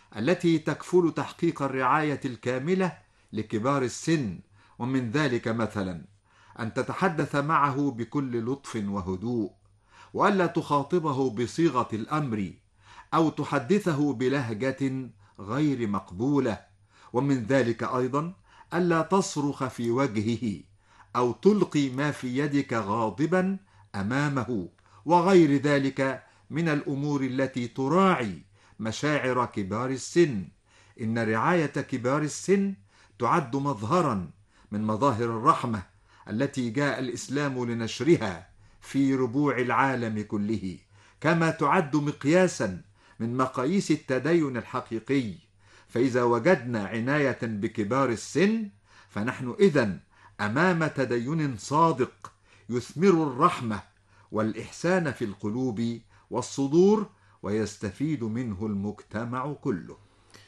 التي تكفل تحقيق الرعاية الكاملة لكبار السن، ومن ذلك مثلا أن تتحدث معه بكل لطف وهدوء، وألا تخاطبه بصيغة الأمر أو تحدثه بلهجة غير مقبولة، ومن ذلك أيضا ألا تصرخ في وجهه أو تلقي ما في يدك غاضبا أمامه، وغير ذلك من الأمور التي تراعي مشاعر كبار السن. إن رعاية كبار السن تعد مظهرا من مظاهر الرحمة التي جاء الإسلام لنشرها في ربوع العالم كله، كما تعد مقياسا من مقاييس التدين الحقيقي. فإذا وجدنا عناية بكبار السن فنحن إذن أمام تدين صادق يثمر الرحمة والإحسان في القلوب والصدور، ويستفيد منه المجتمع كله.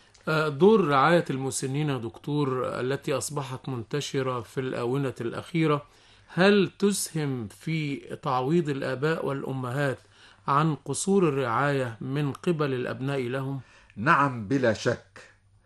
دور رعاية المسنين يا دكتور التي أصبحت منتشرة في الآونة الأخيرة، هل تسهم في تعويض الآباء والأمهات عن قصور الرعاية من قبل الأبناء لهم؟ نعم، بلا شك.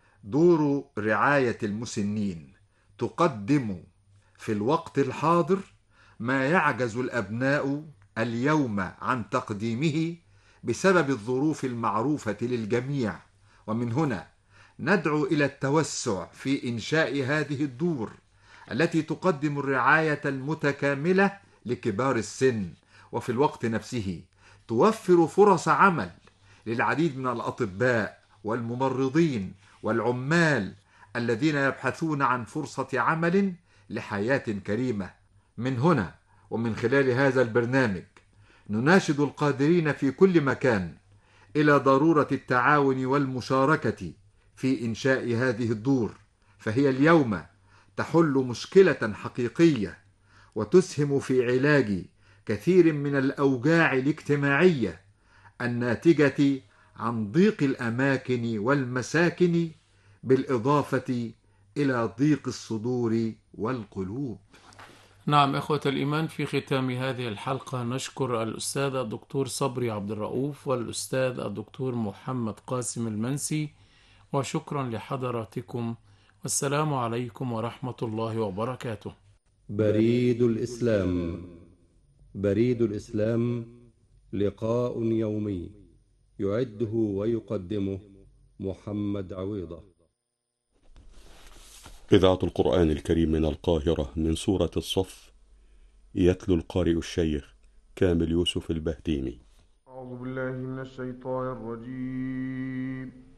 دور رعاية المسنين تقدم في الوقت الحاضر ما يعجز الأبناء اليوم عن تقديمه بسبب الظروف المعروفة للجميع، ومن هنا ندعو إلى التوسع في إنشاء هذه الدور التي تقدم الرعاية المتكاملة لكبار السن، وفي الوقت نفسه توفر فرص عمل للعديد من الأطباء والممرضين والعمال الذين يبحثون عن فرصة عمل لحياة كريمة. من هنا ومن خلال هذا البرنامج نناشد القادرين في كل مكان إلى ضرورة التعاون والمشاركة في إنشاء هذه الدور، فهي اليوم تحل مشكلة حقيقية وتسهم في علاج كثير من الأوجاع الاجتماعية الناتجة عن ضيق الأماكن والمساكن، بالإضافة إلى ضيق الصدور والقلوب. نعم إخوة الإيمان، في ختام هذه الحلقة نشكر الأستاذ الدكتور صبري عبد الرؤوف والأستاذ الدكتور محمد قاسم المنسي، وشكرا لحضراتكم، والسلام عليكم ورحمة الله وبركاته. بريد الإسلام. بريد الإسلام لقاء يومي يعده ويقدمه محمد عويضة. إذاعة القرآن الكريم من القاهرة، من سورة الصف، يتلو القارئ الشيخ كامل يوسف البهتيمي. أعوذ بالله من الشيطان الرجيم.